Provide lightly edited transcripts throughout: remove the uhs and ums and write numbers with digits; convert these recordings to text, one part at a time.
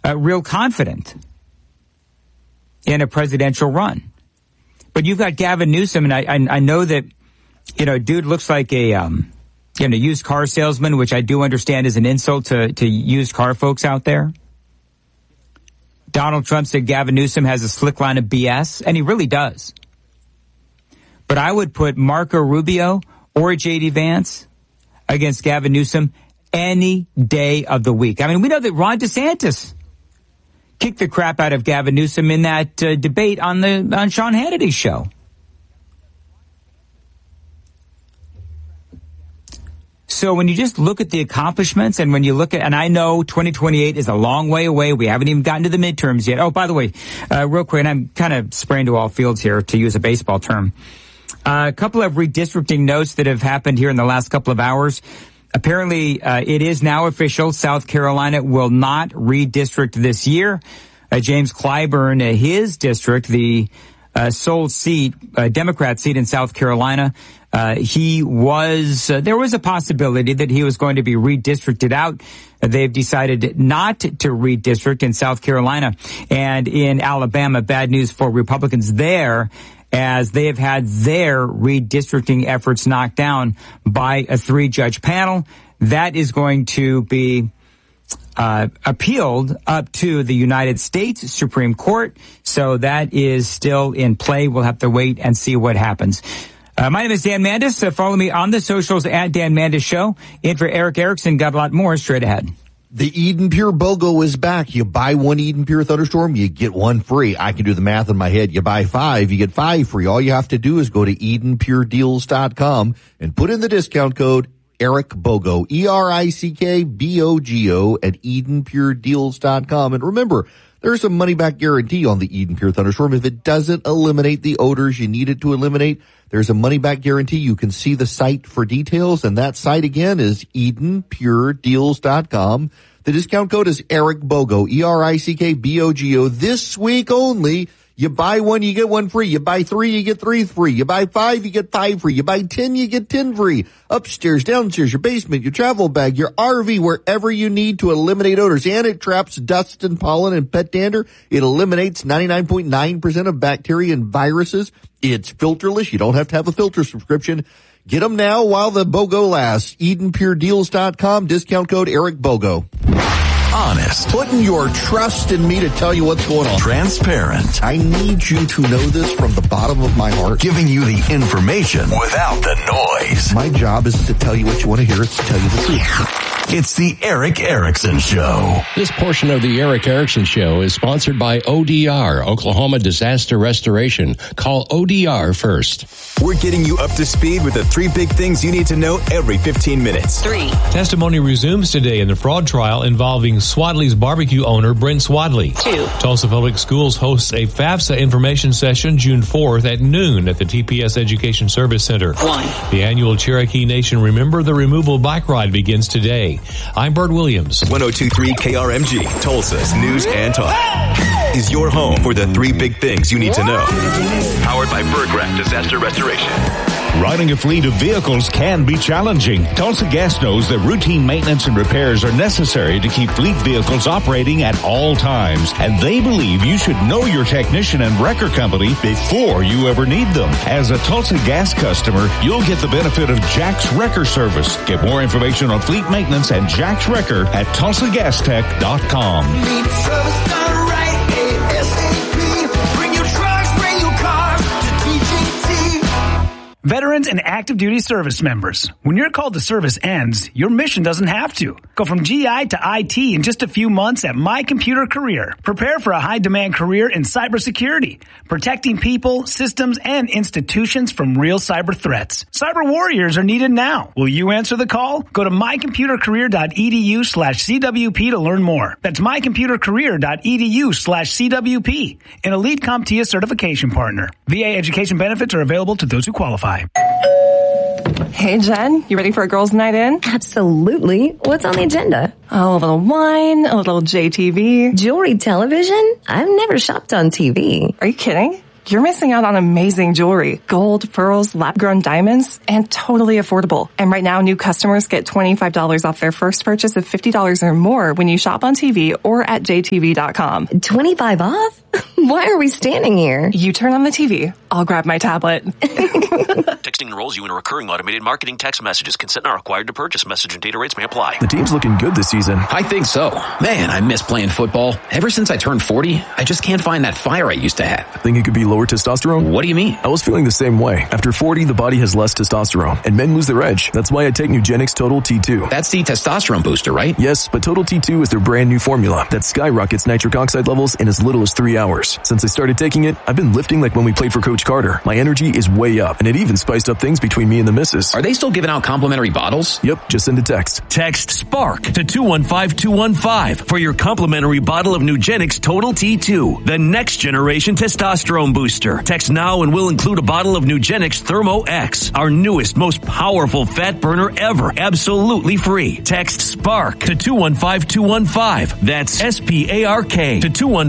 real confident in a presidential run. But you've got Gavin Newsom, and I know that, dude looks like a used car salesman, which I do understand is an insult to used car folks out there. Donald Trump said Gavin Newsom has a slick line of BS, and he really does. But I would put Marco Rubio or J.D. Vance against Gavin Newsom any day of the week. I mean, we know that Ron DeSantis kicked the crap out of Gavin Newsom in that debate on Sean Hannity's show. So when you just look at the accomplishments and when you look at, and I know 2028 is a long way away. We haven't even gotten to the midterms yet. Oh, by the way, real quick, and I'm kind of spraying to all fields here to use a baseball term. A couple of redistricting notes that have happened here in the last couple of hours. Apparently, it is now official. South Carolina will not redistrict this year. James Clyburn, his district, the sole seat, Democrat seat in South Carolina, there was a possibility that he was going to be redistricted out. They've decided not to redistrict in South Carolina. And in Alabama, bad news for Republicans there, as they have had their redistricting efforts knocked down by a 3-judge panel. That is going to be appealed up to the United States Supreme Court. So that is still in play. We'll have to wait and see what happens. My name is Dan Mandis. Follow me on the socials at Dan Mandis Show. In for Eric Erickson. Got a lot more straight ahead. The Eden Pure BOGO is back. You buy one Eden Pure Thunderstorm, you get one free. I can do the math in my head. You buy 5, you get 5 free. All you have to do is go to EdenPureDeals.com and put in the discount code ERICBOGO, ERICKBOGO at EdenPureDeals.com. And remember, there's a money-back guarantee on the Eden Pure Thunderstorm. If it doesn't eliminate the odors you need it to eliminate, there's a money-back guarantee. You can see the site for details, and that site again is EdenPureDeals.com. The discount code is ERICBOGO, ERICKBOGO. This week only, you buy one, you get one free. You buy 3, you get 3 free. You buy 5, you get 5 free. You buy 10, you get 10 free. Upstairs, downstairs, your basement, your travel bag, your RV, wherever you need to eliminate odors. And it traps dust and pollen and pet dander. It eliminates 99.9% of bacteria and viruses. It's filterless. You don't have to have a filter subscription. Get them now while the BOGO lasts. EdenPureDeals.com, discount code ERICBOGO. Honest. Putting your trust in me to tell you what's going on. Transparent. I need you to know this from the bottom of my heart. Giving you the information without the noise. My job is to tell you what you want to hear. It's to tell you the truth. It's the Eric Erickson Show. This portion of the Eric Erickson Show is sponsored by ODR, Oklahoma Disaster Restoration. Call ODR first. We're getting you up to speed with the 3 big things you need to know every 15 minutes. 3. Testimony resumes today in the fraud trial involving Swadley's barbecue owner, Brent Swadley. 2. Tulsa Public Schools hosts a FAFSA information session June 4th at noon at the TPS Education Service Center. 1. The annual Cherokee Nation Remember the Removal bike ride begins today. I'm Bert Williams. 102.3 KRMG, Tulsa's News and Talk, is your home for the 3 big things you need to know. Powered by Berggraf Disaster Restoration. Running a fleet of vehicles can be challenging. Tulsa Gas knows that routine maintenance and repairs are necessary to keep fleet vehicles operating at all times. And they believe you should know your technician and wrecker company before you ever need them. As a Tulsa Gas customer, you'll get the benefit of Jack's Wrecker Service. Get more information on fleet maintenance and Jack's Wrecker at TulsaGasTech.com. Need service done right, ASAP. Bring your trucks, bring your cars to DJT. Veterans and active duty service members, when your call to service ends, your mission doesn't have to. Go from GI to IT in just a few months at My Computer Career. Prepare for a high-demand career in cybersecurity, protecting people, systems, and institutions from real cyber threats. Cyber warriors are needed now. Will you answer the call? Go to mycomputercareer.edu/CWP to learn more. That's mycomputercareer.edu/CWP, an Elite CompTIA certification partner. VA education benefits are available to those who qualify. Hey, Jen, you ready for a girls' night in? Absolutely. What's on the agenda? Oh, a little wine, a little JTV. Jewelry television? I've never shopped on TV. Are you kidding? you're missing out on amazing jewelry. Gold, pearls, lab-grown diamonds, and totally affordable. And right now, new customers get $25 off their first purchase of $50 or more when you shop on TV or at jtv.com. 25 off? Why are we standing here? You turn on the TV. I'll grab my tablet. Texting enrolls you in a recurring automated marketing text messages. Consent not required to purchase. Message and data rates may apply. The team's looking good this season. I think so. Man, I miss playing football. Ever since I turned 40, I just can't find that fire I used to have. Think it could be lower testosterone? What do you mean? I was feeling the same way. After 40, the body has less testosterone, and men lose their edge. That's why I take Nugenix Total T2. That's the testosterone booster, right? Yes, but Total T2 is their brand new formula that skyrockets nitric oxide levels in as little as 3 hours. Since I started taking it, I've been lifting like when we played for Coach Carter. My energy is way up, and it even spiced up things between me and the missus. Are they still giving out complimentary bottles? Yep, just send a text. Text SPARK to 215-215 for your complimentary bottle of Nugenix Total T2, the next generation testosterone booster. Text now and we'll include a bottle of Nugenix Thermo X, our newest, most powerful fat burner ever, absolutely free. Text SPARK to 215-215. That's SPARK to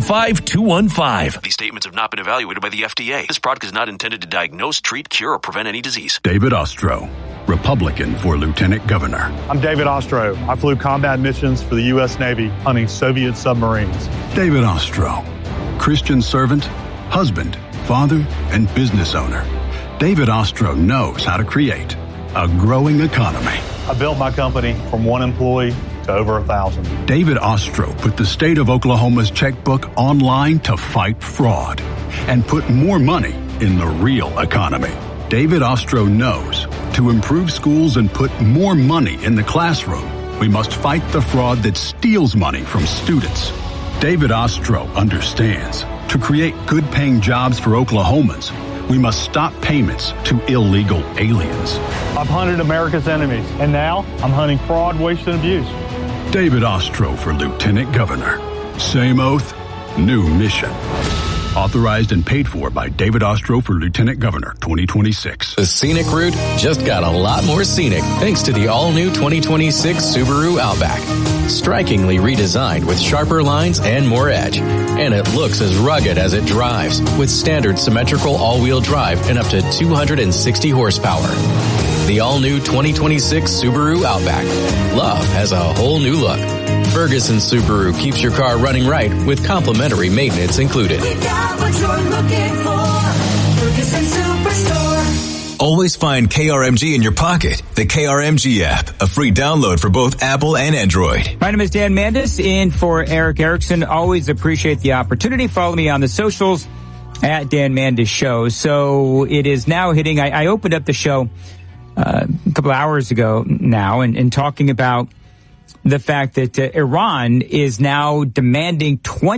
215-215. These statements have not been evaluated by the FDA. This product is not intended to diagnose, treat, cure, or prevent any disease. David Ostro, Republican for Lieutenant Governor. I'm David Ostro. I flew combat missions for the U.S. Navy hunting Soviet submarines. David Ostro, Christian servant, husband, father, and business owner. David Ostro knows how to create a growing economy. I built my company from one employee to over 1,000. David Ostro put the state of Oklahoma's checkbook online to fight fraud and put more money in the real economy. David Ostro knows to improve schools and put more money in the classroom, we must fight the fraud that steals money from students. David Ostro understands to create good-paying jobs for Oklahomans, we must stop payments to illegal aliens. I've hunted America's enemies, and now I'm hunting fraud, waste, and abuse. David Ostro for Lieutenant Governor. Same oath, new mission. Authorized and paid for by David Ostro for Lieutenant Governor 2026. The scenic route just got a lot more scenic thanks to the all-new 2026 Subaru Outback. Strikingly redesigned with sharper lines and more edge. And it looks as rugged as it drives with standard symmetrical all-wheel drive and up to 260 horsepower. The all-new 2026 Subaru Outback. Love has a whole new look. Ferguson Subaru keeps your car running right with complimentary maintenance included. We got what you're looking for. Ferguson Superstore. Always find KRMG in your pocket. The KRMG app, a free download for both Apple and Android. My name is Dan Mandis, in for Eric Erickson. Always appreciate the opportunity. Follow me on the socials at Dan Mandis Show. So it is now hitting. I opened up the show a couple of hours ago now and talking about the fact that Iran is now demanding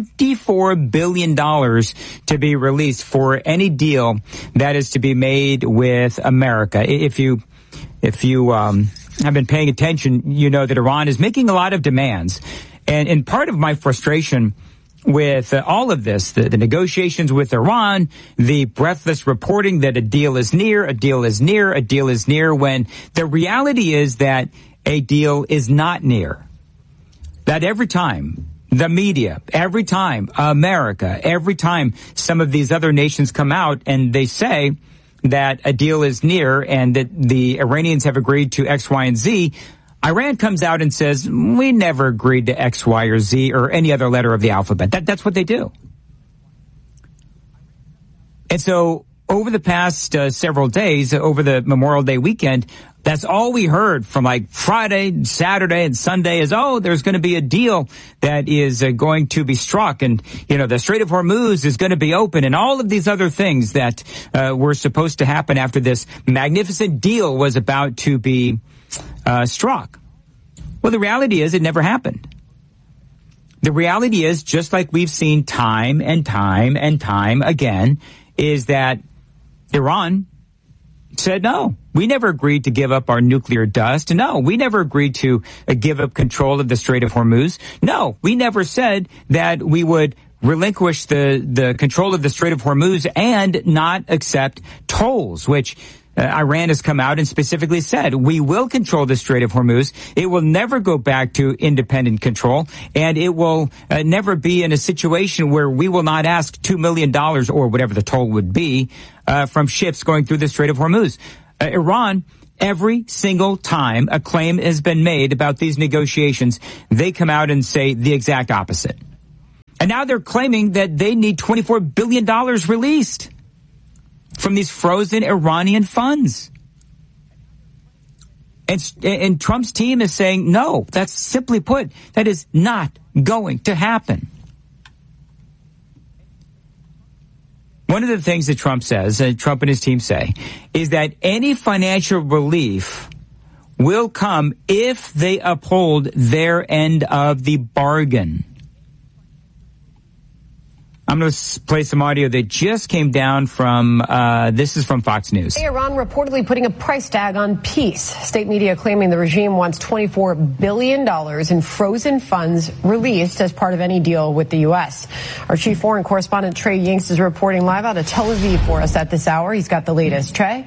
$24 billion to be released for any deal that is to be made with America. If you have been paying attention, you know that Iran is making a lot of demands. And part of my frustration with all of this, the negotiations with Iran, the breathless reporting that a deal is near, a deal is near, a deal is near, when the reality is that a deal is not near. That every time the media, every time America, every time some of these other nations come out and they say that a deal is near and that the Iranians have agreed to X, Y, and Z, Iran comes out and says, we never agreed to X, Y, or Z or any other letter of the alphabet. That's what they do. And so over the past several days, over the Memorial Day weekend, that's all we heard from like Friday, Saturday, and Sunday is, oh, there's going to be a deal that is going to be struck. And, you know, the Strait of Hormuz is going to be open and all of these other things that were supposed to happen after this magnificent deal was about to be struck. Well, the reality is it never happened. The reality is, just like we've seen time and time and time again, is that Iran said, no, we never agreed to give up our nuclear dust. No, we never agreed to give up control of the Strait of Hormuz. No, we never said that we would relinquish the control of the Strait of Hormuz and not accept tolls, which Iran has come out and specifically said, we will control the Strait of Hormuz. It will never go back to independent control, and it will never be in a situation where we will not ask $2 million or whatever the toll would be from ships going through the Strait of Hormuz. Iran, every single time a claim has been made about these negotiations, they come out and say the exact opposite. And now they're claiming that they need $24 billion released from these frozen Iranian funds. And Trump's team is saying, no, that's simply put, that is not going to happen. One of the things that Trump says, and Trump and his team say, is that any financial relief will come if they uphold their end of the bargain. I'm going to play some audio that just came down from, this is from Fox News. Iran reportedly putting a price tag on peace. State media claiming the regime wants $24 billion in frozen funds released as part of any deal with the U.S. Our chief foreign correspondent Trey Yingst is reporting live out of Tel Aviv for us at this hour. He's got the latest. Trey?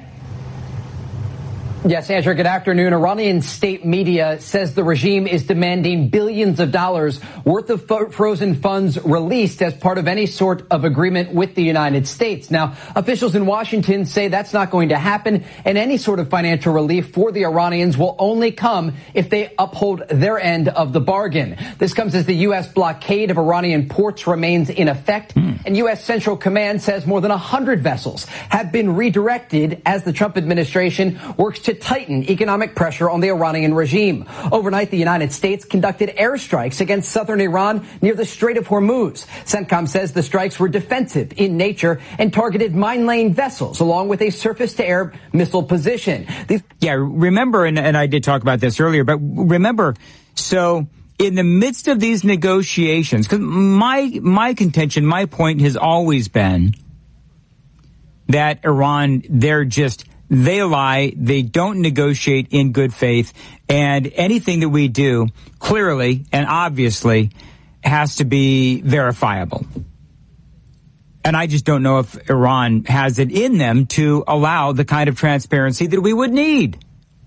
Yes, Andrew, good afternoon. Iranian state media says the regime is demanding billions of dollars worth of frozen funds released as part of any sort of agreement with the United States. Now, officials in Washington say that's not going to happen, and any sort of financial relief for the Iranians will only come if they uphold their end of the bargain. This comes as the U.S. blockade of Iranian ports remains in effect, and U.S. Central Command says more than 100 vessels have been redirected as the Trump administration works to tighten economic pressure on the Iranian regime. Overnight, the United States conducted airstrikes against southern Iran near the Strait of Hormuz. CENTCOM says the strikes were defensive in nature and targeted mine-laying vessels along with a surface-to-air missile position. Yeah, remember, and I did talk about this earlier, but remember, so in the midst of these negotiations, because my contention, my point has always been that Iran, they lie, they don't negotiate in good faith, and anything that we do clearly and obviously has to be verifiable. And I just don't know if Iran has it in them to allow the kind of transparency that we would need.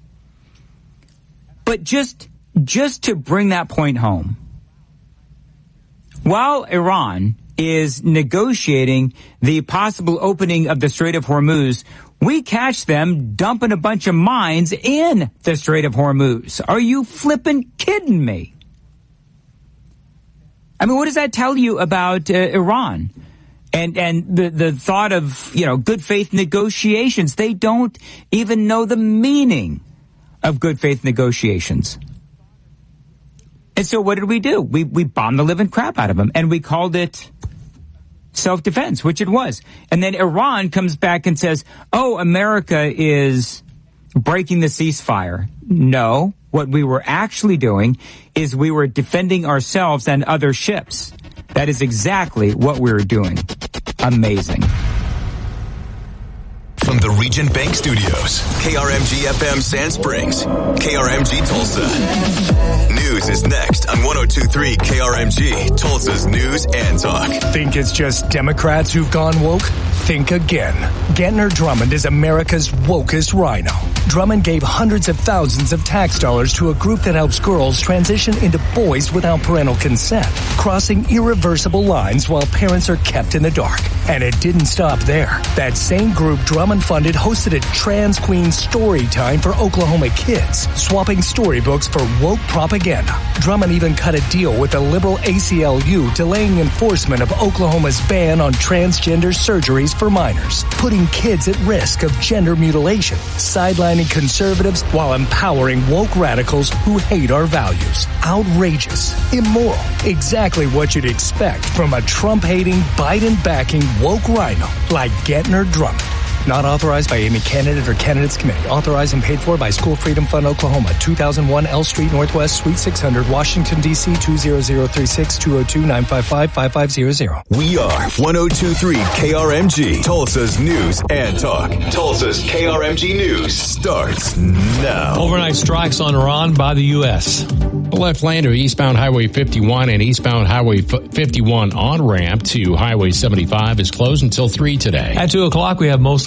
But just to bring that point home, while Iran is negotiating the possible opening of the Strait of Hormuz, we catch them dumping a bunch of mines in the Strait of Hormuz. Are you flippin' kidding me? I mean, what does that tell you about Iran? And the thought of, good faith negotiations? They don't even know the meaning of good faith negotiations. And so what did we do? We bombed the living crap out of them, and we called it self-defense, which it was. And then Iran comes back and says, oh, America is breaking the ceasefire. No, what we were actually doing is we were defending ourselves and other ships. That is exactly what we were doing. Amazing. From the Regent Bank Studios, KRMG FM Sand Springs, KRMG Tulsa. News is next on 102.3 KRMG, Tulsa's News and Talk. Think it's just Democrats who've gone woke? Think again. Gentner Drummond is America's wokest rhino. Drummond gave hundreds of thousands of tax dollars to a group that helps girls transition into boys without parental consent, crossing irreversible lines while parents are kept in the dark. And it didn't stop there. That same group Drummond funded hosted a trans queen story time for Oklahoma kids, swapping storybooks for woke propaganda. Drummond even cut a deal with the liberal ACLU, delaying enforcement of Oklahoma's ban on transgender surgeries for minors, putting kids at risk of gender mutilation, sidelining conservatives while empowering woke radicals who hate our values. Outrageous, immoral, exactly what you'd expect from a Trump-hating, Biden-backing woke rhino like Gentner Drummond. Not authorized by any candidate or candidates committee. Authorized and paid for by School Freedom Fund, Oklahoma. 2001 L Street Northwest, Suite 600, Washington, D.C. 20036 202 955 5500. We are 102.3 KRMG, Tulsa's News and Talk. Tulsa's KRMG News starts now. Overnight strikes on Iran by the U.S. The left lane of eastbound Highway 51 and eastbound Highway 51 on-ramp to Highway 75 is closed until 3 today. At 2 o'clock, we have mostly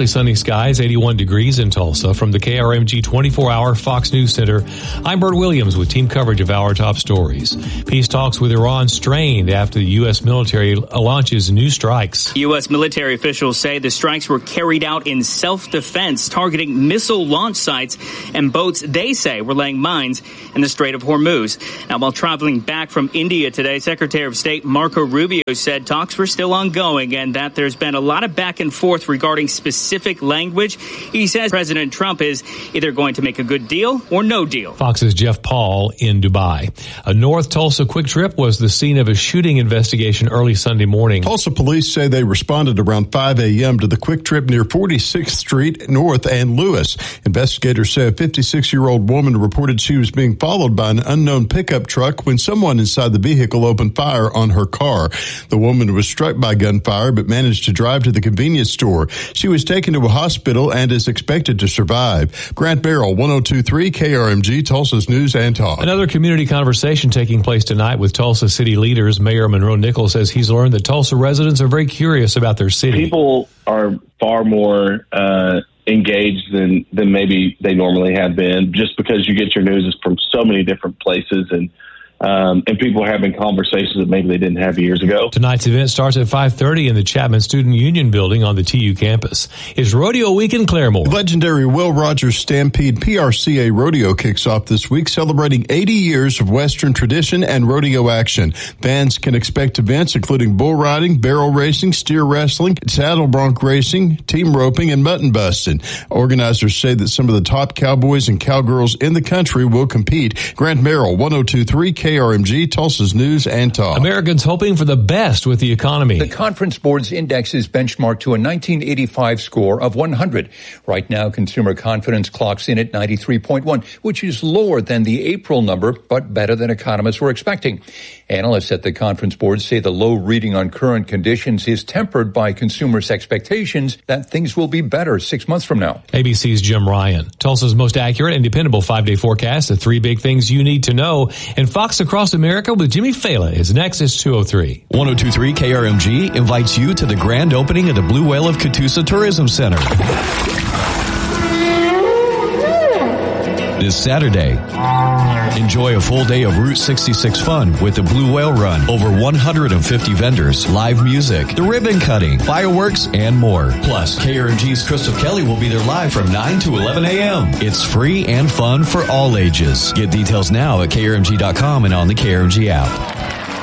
mostly sunny skies, 81 degrees in Tulsa. From the KRMG 24-hour Fox News Center, I'm Bert Williams with team coverage of our top stories. Peace talks with Iran strained after the U.S. military launches new strikes. U.S. military officials say the strikes were carried out in self-defense, targeting missile launch sites and boats they say were laying mines in the Strait of Hormuz. Now, while traveling back from India today, Secretary of State Marco Rubio said talks were still ongoing and that there's been a lot of back and forth regarding specific language. He says President Trump is either going to make a good deal or no deal. Fox's Jeff Paul in Dubai. A North Tulsa Quick Trip was the scene of a shooting investigation early Sunday morning. Tulsa police say they responded around 5 a.m. to the Quick Trip near 46th Street North and Lewis. Investigators say a 56-year-old woman reported she was being followed by an unknown pickup truck when someone inside the vehicle opened fire on her car. The woman was struck by gunfire but managed to drive to the convenience store. She was taken to a hospital and is expected to survive. Grant Barrell, 102.3 KRMG, Tulsa's News and Talk. Another community conversation taking place tonight with Tulsa city leaders. Mayor Monroe Nichols says he's learned that Tulsa residents are very curious about their city. People are far more engaged than maybe they normally have been, just because you get your news from so many different places, and people are having conversations that maybe they didn't have years ago. Tonight's event starts at 5:30 in the Chapman Student Union building on the TU campus. It's Rodeo Week in Claremore. Legendary Will Rogers Stampede PRCA Rodeo kicks off this week, celebrating 80 years of Western tradition and rodeo action. Fans can expect events including bull riding, barrel racing, steer wrestling, saddle bronc racing, team roping, and mutton busting. Organizers say that some of the top cowboys and cowgirls in the country will compete. Grant Merrill, 102.3 KRMG, Tulsa's News and Talk. Americans hoping for the best with the economy. The Conference Board's index is benchmarked to a 1985 score of 100. Right now, consumer confidence clocks in at 93.1, which is lower than the April number, but better than economists were expecting. Analysts at the Conference Board say the low reading on current conditions is tempered by consumers' expectations that things will be better 6 months from now. ABC's Jim Ryan. Tulsa's most accurate and dependable 5-day forecast, the 3 big things you need to know. And Fox Across America with Jimmy Fela is next. It's 2:03. 102.3 KRMG invites you to the grand opening of the Blue Whale of Catoosa Tourism Center this Saturday. Enjoy a full day of Route 66 fun with the Blue Whale Run. Over 150 vendors, live music, the ribbon cutting, fireworks, and more. Plus, KRMG's Crystal Kelly will be there live from 9 to 11 a.m. It's free and fun for all ages. Get details now at krmg.com and on the KRMG app.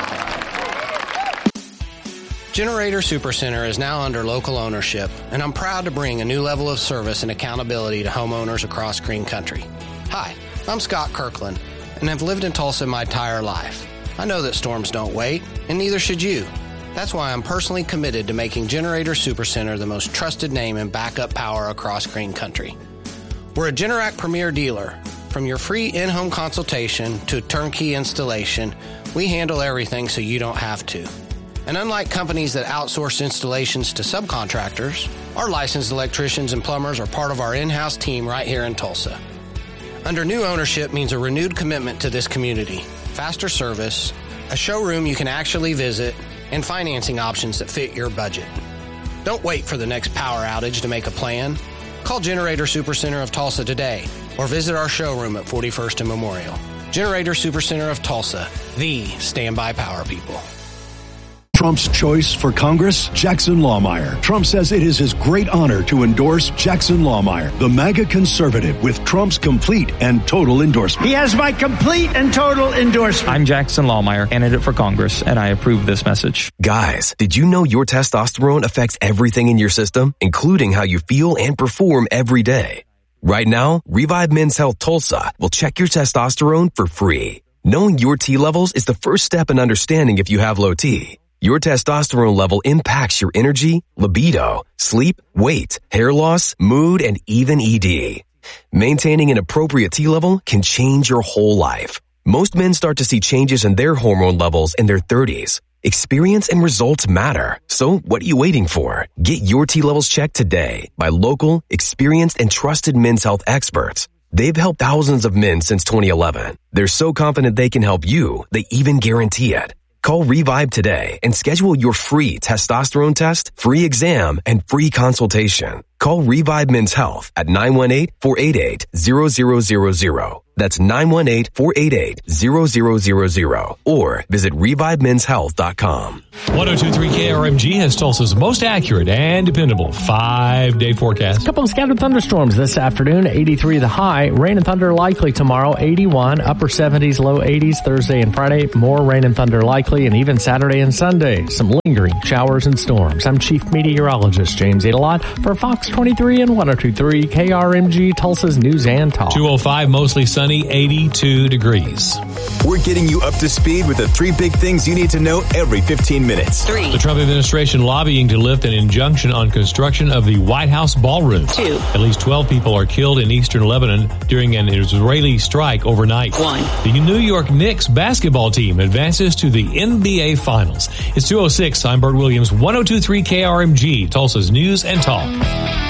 Generator Supercenter is now under local ownership, and I'm proud to bring a new level of service and accountability to homeowners across Green Country. Hi, I'm Scott Kirkland, and I've lived in Tulsa my entire life. I know that storms don't wait, and neither should you. That's why I'm personally committed to making Generator Supercenter the most trusted name in backup power across Green Country. We're a Generac Premier dealer. From your free in-home consultation to turnkey installation, we handle everything so you don't have to. And unlike companies that outsource installations to subcontractors, our licensed electricians and plumbers are part of our in-house team right here in Tulsa. Under new ownership means a renewed commitment to this community, faster service, a showroom you can actually visit, and financing options that fit your budget. Don't wait for the next power outage to make a plan. Call Generator Supercenter of Tulsa today or visit our showroom at 41st and Memorial. Generator Supercenter of Tulsa, the standby power people. Trump's choice for Congress? Jackson Lahmeyer. Trump says it is his great honor to endorse Jackson Lahmeyer, the MAGA conservative with Trump's complete and total endorsement. He has my complete and total endorsement. I'm Jackson Lahmeyer, candidate for Congress, and I approve this message. Guys, did you know your testosterone affects everything in your system, including how you feel and perform every day? Right now, Revive Men's Health Tulsa will check your testosterone for free. Knowing your T levels is the first step in understanding if you have low T. Your testosterone level impacts your energy, libido, sleep, weight, hair loss, mood, and even ED. Maintaining an appropriate T level can change your whole life. Most men start to see changes in their hormone levels in their 30s. Experience and results matter. So what are you waiting for? Get your T levels checked today by local, experienced, and trusted men's health experts. They've helped thousands of men since 2011. They're so confident they can help you, they even guarantee it. Call Revive today and schedule your free testosterone test, free exam, and free consultation. Call Revive Men's Health at 918-488-0000. That's 918-488-0000. Or visit revivemenshealth.com. 102.3 KRMG has Tulsa's most accurate and dependable 5-day forecast. A couple of scattered thunderstorms this afternoon, 83 the high. Rain and thunder likely tomorrow, 81. Upper 70s, low 80s Thursday and Friday. More rain and thunder likely, and even Saturday and Sunday. Some lingering showers and storms. I'm Chief Meteorologist James Adelot for Fox 23 and 102.3 KRMG, Tulsa's News and Talk. 205, mostly sunny, 82 degrees. We're getting you up to speed with the 3 big things you need to know every 15 minutes. 3. The Trump administration lobbying to lift an injunction on construction of the White House ballroom. 2. At least 12 people are killed in eastern Lebanon during an Israeli strike overnight. 1. The New York Knicks basketball team advances to the NBA Finals. It's 2:06. I'm Bert Williams, 102.3 KRMG, Tulsa's News and Talk.